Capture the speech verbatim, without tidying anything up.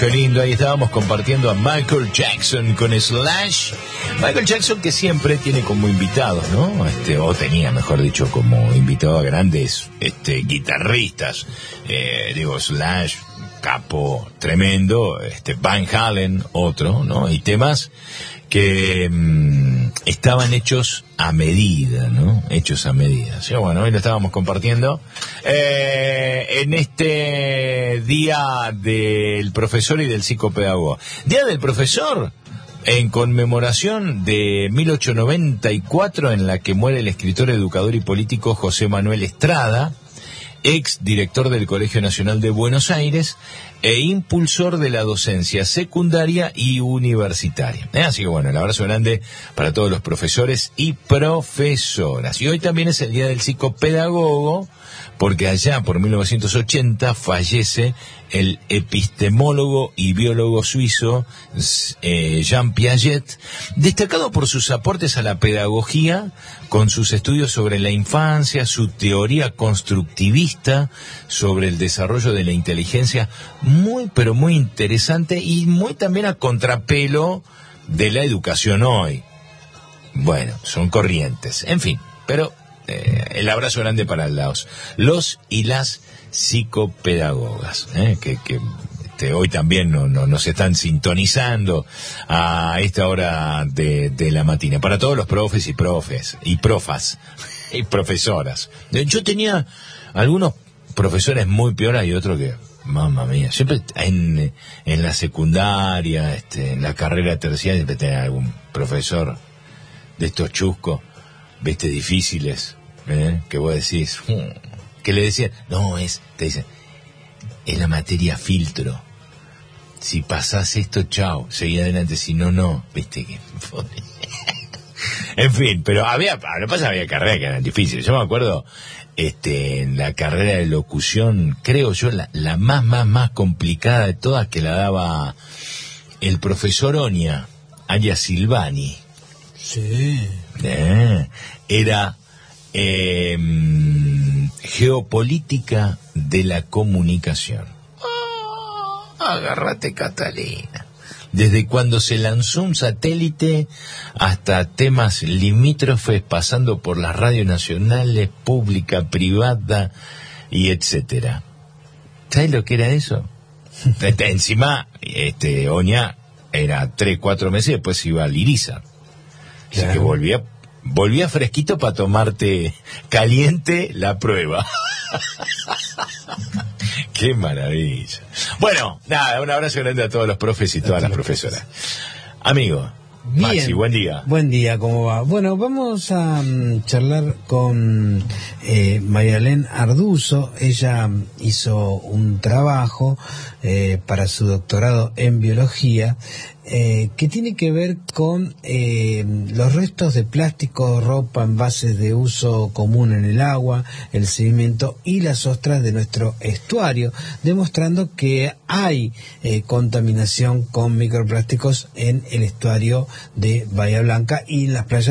qué lindo, ahí estábamos compartiendo a Michael Jackson con Slash. Michael Jackson, que siempre tiene como invitados, ¿no? Este, o tenía, mejor dicho, como invitado a grandes este, guitarristas. Eh, digo, Slash, capo tremendo, este, Van Halen, otro, ¿no? Y temas que mmm, estaban hechos a medida, ¿no? Hechos a medida. Sí, bueno, hoy lo estábamos compartiendo eh, en este día del profesor y del psicopedagogo. Día del profesor, en conmemoración de mil ochocientos noventa y cuatro, en la que muere el escritor, educador y político José Manuel Estrada, ex director del Colegio Nacional de Buenos Aires e impulsor de la docencia secundaria y universitaria. ¿Eh? Así que bueno, el abrazo grande para todos los profesores y profesoras. Y hoy también es el Día del Psicopedagogo, porque allá por mil novecientos ochenta fallece el epistemólogo y biólogo suizo eh, Jean Piaget, destacado por sus aportes a la pedagogía, con sus estudios sobre la infancia, su teoría constructivista sobre el desarrollo de la inteligencia, muy pero muy interesante y muy también a contrapelo de la educación hoy. Bueno, son corrientes, en fin, pero eh, el abrazo grande para los, los y las psicopedagogas, eh, que, que este, hoy también no, no, nos están sintonizando a esta hora de, de la matina. Para todos los profes y profes, y profas, y profesoras. Yo tenía algunos profesores muy pioras y otros que, mamma mía, siempre en, en la secundaria, este, en la carrera terciaria, siempre tenía algún profesor de estos chuscos, viste, difíciles, ¿eh? Que vos decís, hmm, que le decían, no, es, te dicen, es la materia filtro. Si pasás esto, chao, seguí adelante, si no, no, viste que... En fin, pero había, lo que pasa, había carreras que eran difíciles. Yo me acuerdo, este, en la carrera de locución, creo yo, la, la más, más, más complicada de todas, que la daba el profesor Oña, alias Silvani. Sí. Eh, era eh, geopolítica de la comunicación. Oh, agárrate, Catalina. Desde cuando se lanzó un satélite hasta temas limítrofes, pasando por las radios nacionales, pública, privada y etcétera. ¿Sabes lo que era eso? Encima, este, Oña era tres, cuatro meses, después iba a Liriza. Así que volvía, volvía fresquito para tomarte caliente la prueba. ¡Qué maravilla! Bueno, nada, un abrazo grande a todos los profes y todas las profesoras. Amigo, bien. Maxi, buen día. Buen día, ¿cómo va? Bueno, vamos a um, charlar con eh, Mayalén Arduzo. Ella hizo un trabajo eh, para su doctorado en biología eh, que tiene que ver con eh, los restos de plástico, ropa, envases de uso común en el agua, el sedimento y las ostras de nuestro estuario, demostrando que hay eh, contaminación con microplásticos en el estuario de Bahía Blanca y en las playas